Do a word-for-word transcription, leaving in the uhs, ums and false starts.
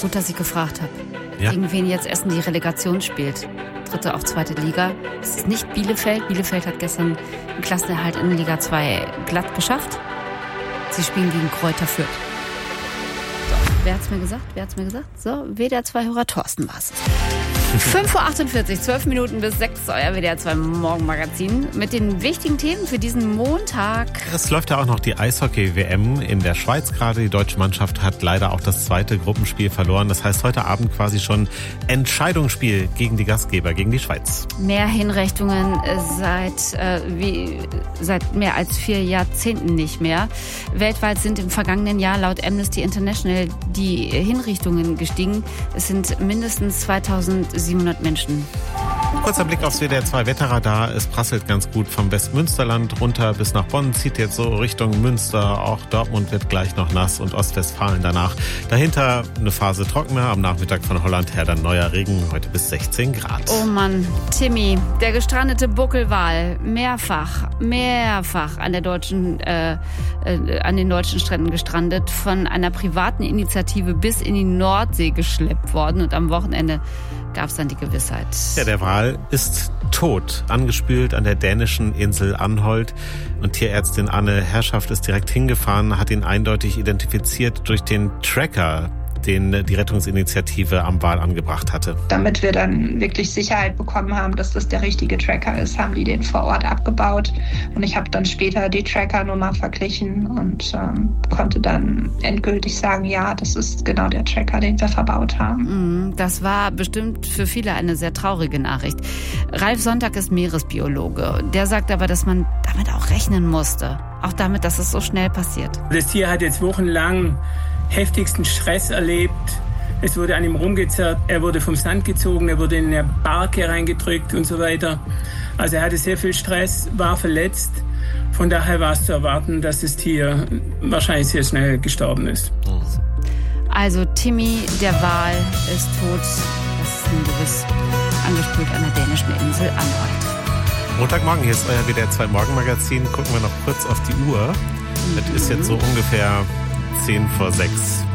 Gut, dass ich gefragt habe. Ja. Gegen wen jetzt Essen die Relegation spielt. Dritte auf zweite Liga. Es ist nicht Bielefeld. Bielefeld hat gestern den Klassenerhalt in Liga zwei glatt geschafft. Sie spielen gegen Kräuter Fürth. So, wer hat's mir gesagt? Wer hat's mir gesagt? So, W D R zwei Hörer Thorsten war's. fünf Uhr achtundvierzig, zwölf Minuten bis sechs, euer W D R zwei Morgenmagazin mit den wichtigen Themen für diesen Montag. Es läuft ja auch noch die Eishockey-W M in der Schweiz gerade. Die deutsche Mannschaft hat leider auch das zweite Gruppenspiel verloren. Das heißt, heute Abend quasi schon Entscheidungsspiel gegen die Gastgeber, gegen die Schweiz. Mehr Hinrichtungen seit, äh, wie, seit mehr als vier Jahrzehnten nicht mehr. Weltweit sind im vergangenen Jahr laut Amnesty International die Hinrichtungen gestiegen. Es sind mindestens zweitausendsiebenhundert Menschen. Kurzer Blick aufs W D R zwei Wetterradar. Es prasselt ganz gut vom Westmünsterland runter bis nach Bonn. Zieht jetzt so Richtung Münster. Auch Dortmund wird gleich noch nass und Ostwestfalen danach. Dahinter eine Phase trockener. Am Nachmittag von Holland her dann neuer Regen. Heute bis sechzehn Grad. Oh Mann, Timmy, der gestrandete Buckelwal, mehrfach, mehrfach an der deutschen, äh, äh, an den deutschen Stränden gestrandet, von einer privaten Initiative bis in die Nordsee geschleppt worden. Und am Wochenende gab es dann die Gewissheit. Ja, der Wal ist tot, angespült an der dänischen Insel Anholt. Und Tierärztin Anne Herrschaft ist direkt hingefahren, hat ihn eindeutig identifiziert durch den Tracker, den die Rettungsinitiative am Wal angebracht hatte. Damit wir dann wirklich Sicherheit bekommen haben, dass das der richtige Tracker ist, haben die den vor Ort abgebaut. Und ich habe dann später die Trackernummer verglichen und ähm, konnte dann endgültig sagen, ja, das ist genau der Tracker, den wir verbaut haben. Das war bestimmt für viele eine sehr traurige Nachricht. Ralf Sonntag ist Meeresbiologe. Der sagt aber, dass man damit auch rechnen musste. Auch damit, dass es so schnell passiert. Das Tier hat jetzt wochenlang heftigsten Stress erlebt. Es wurde an ihm rumgezerrt, er wurde vom Sand gezogen, er wurde in eine Barke reingedrückt und so weiter. Also er hatte sehr viel Stress, war verletzt. Von daher war es zu erwarten, dass das Tier wahrscheinlich sehr schnell gestorben ist. Also Timmy, der Wal, ist tot. Das ist ein Gewiss. Angespült an der dänischen Insel Anholt. Montagmorgen, hier ist euer W D R zwei Morgenmagazin. Gucken wir noch kurz auf die Uhr. Das ist jetzt so ungefähr zehn vor sechs.